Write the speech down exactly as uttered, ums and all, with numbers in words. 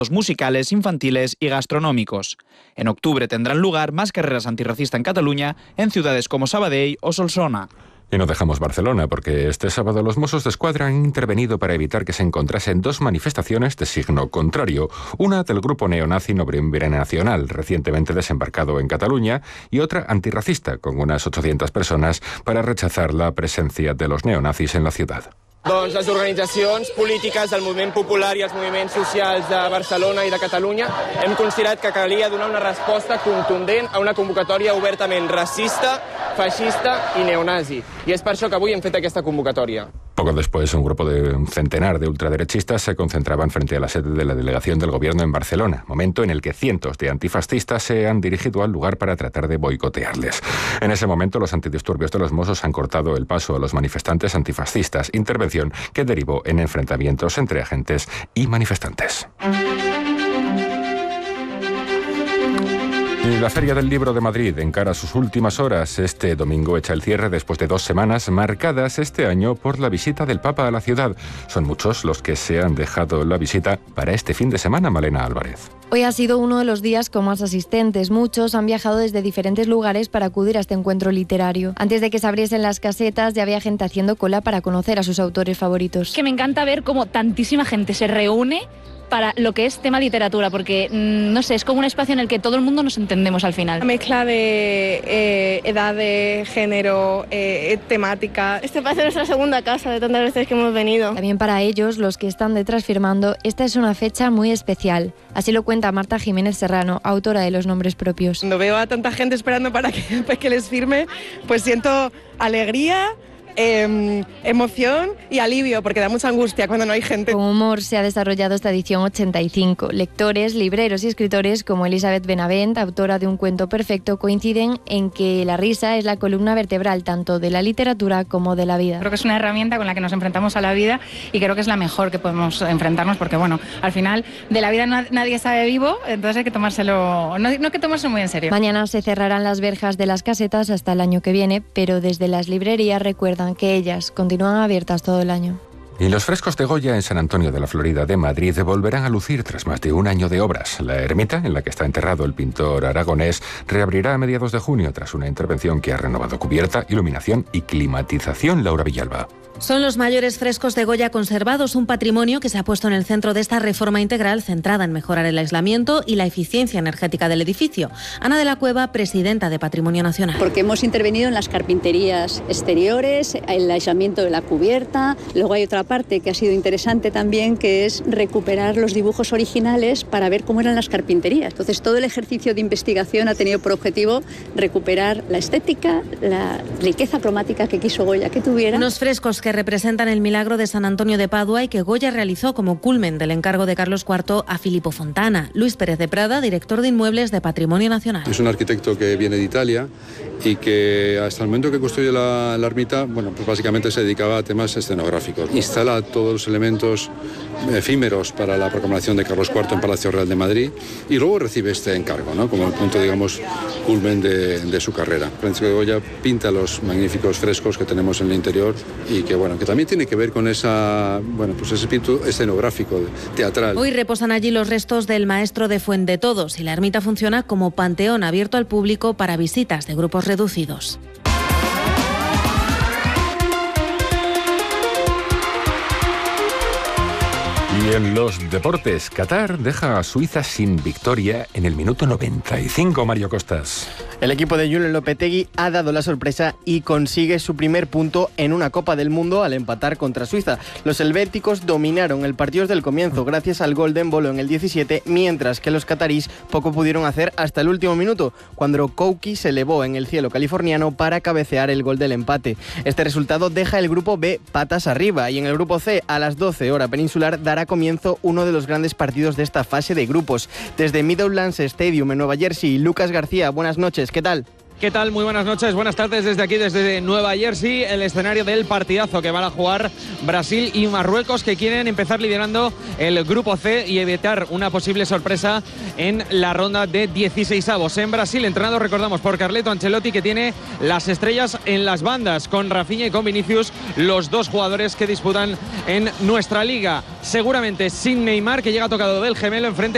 musicales, infantiles y gastronómicos. En octubre tendrán lugar más carreras antirracistas en Cataluña, en ciudades como Sabadell o Solsona. Y no dejamos Barcelona, porque este sábado los Mossos d'Esquadra han intervenido para evitar que se encontrasen dos manifestaciones de signo contrario. Una del grupo neonazi Noviembre Nacional, recientemente desembarcado en Cataluña, y otra antirracista, con unas ochocientas personas, para rechazar la presencia de los neonazis en la ciudad. Doncs les organitzacions polítiques del moviment popular i els moviments socials de Barcelona i de Catalunya hem considerat que calia donar una resposta contundent a una convocatòria obertament racista, feixista i neonazi. I és per això que avui hem fet aquesta convocatòria. Poco después, un grupo de un centenar de ultraderechistas se concentraban frente a la sede de la delegación del gobierno en Barcelona, momento en el que cientos de antifascistas se han dirigido al lugar para tratar de boicotearles. En ese momento, los antidisturbios de los Mossos han cortado el paso a los manifestantes antifascistas, intervención que derivó en enfrentamientos entre agentes y manifestantes. Y la Feria del Libro de Madrid encara sus últimas horas. Este domingo echa el cierre después de dos semanas marcadas este año por la visita del Papa a la ciudad. Son muchos los que se han dejado la visita para este fin de semana, Malena Álvarez. Hoy ha sido uno de los días con más asistentes. Muchos han viajado desde diferentes lugares para acudir a este encuentro literario. Antes de que se abriesen las casetas, ya había gente haciendo cola para conocer a sus autores favoritos. Que me encanta ver cómo tantísima gente se reúne para lo que es tema literatura, porque, no sé, es como un espacio en el que todo el mundo nos entendemos al final. La mezcla de eh, edades, género, eh, temática. Este parece nuestra segunda casa de tantas veces que hemos venido. También para ellos, los que están detrás firmando, esta es una fecha muy especial. Así lo cuenta Marta Jiménez Serrano, autora de Los nombres propios. Cuando veo a tanta gente esperando para que, pues, que les firme, pues siento alegría, Eh, emoción y alivio, porque da mucha angustia cuando no hay gente. Con humor se ha desarrollado esta edición ochenta y cinco. Lectores, libreros y escritores como Elizabeth Benavent, autora de Un cuento perfecto, coinciden en que la risa es la columna vertebral tanto de la literatura como de la vida. Creo que es una herramienta con la que nos enfrentamos a la vida y creo que es la mejor que podemos enfrentarnos, porque bueno, al final de la vida no, nadie sabe vivo, entonces hay que tomárselo, no, no hay que tomárselo muy en serio. Mañana se cerrarán las verjas de las casetas hasta el año que viene, pero desde las librerías recuerdan que ellas continúan abiertas todo el año. Y los frescos de Goya en San Antonio de la Florida de Madrid volverán a lucir tras más de un año de obras. La ermita, en la que está enterrado el pintor aragonés, reabrirá a mediados de junio tras una intervención que ha renovado cubierta, iluminación y climatización. Laura Villalba. Son los mayores frescos de Goya conservados, un patrimonio que se ha puesto en el centro de esta reforma integral centrada en mejorar el aislamiento y la eficiencia energética del edificio. Ana de la Cueva, presidenta de Patrimonio Nacional. Porque hemos intervenido en las carpinterías exteriores, el aislamiento de la cubierta. Luego hay otra parte que ha sido interesante también, que es recuperar los dibujos originales para ver cómo eran las carpinterías. Entonces, todo el ejercicio de investigación ha tenido por objetivo recuperar la estética, la riqueza cromática que quiso Goya que tuviera. Unos frescos que representan el milagro de San Antonio de Padua y que Goya realizó como culmen del encargo de Carlos cuarto a Filippo Fontana. Luis Pérez de Prada, director de Inmuebles de Patrimonio Nacional. Es un arquitecto que viene de Italia y que hasta el momento que construye la, la ermita, bueno, pues básicamente se dedicaba a temas escenográficos. Instala todos los elementos efímeros para la proclamación de Carlos cuarto en Palacio Real de Madrid y luego recibe este encargo, ¿no?, como el punto, digamos, culmen de, de su carrera. Francisco de Goya pinta los magníficos frescos que tenemos en el interior y que, bueno, que también tiene que ver con esa, bueno, pues ese espíritu escenográfico, teatral. Hoy reposan allí los restos del maestro de Fuendetodos y la ermita funciona como panteón abierto al público para visitas de grupos reducidos. Y en los deportes, Qatar deja a Suiza sin victoria en el minuto noventa y cinco, Mario Costas. El equipo de Julen Lopetegui ha dado la sorpresa y consigue su primer punto en una Copa del Mundo al empatar contra Suiza. Los helvéticos dominaron el partido desde el comienzo gracias al gol de Embolo en el diecisiete, mientras que los catarís poco pudieron hacer hasta el último minuto, cuando Kouki se elevó en el cielo californiano para cabecear el gol del empate. Este resultado deja el grupo B patas arriba y en el grupo C a las doce hora peninsular dará comienzo uno de los grandes partidos de esta fase de grupos. Desde Meadowlands Stadium en Nueva Jersey, Lucas García, buenas noches, ¿qué tal? ¿Qué tal? Muy buenas noches, buenas tardes desde aquí, desde Nueva Jersey, el escenario del partidazo que van a jugar Brasil y Marruecos, que quieren empezar liderando el grupo C y evitar una posible sorpresa en la ronda de dieciseisavos. En Brasil, entrenado, recordamos, por Carleto Ancelotti, que tiene las estrellas en las bandas, con Rafinha y con Vinicius, los dos jugadores que disputan en nuestra liga. Seguramente sin Neymar, que llega tocado del gemelo enfrente.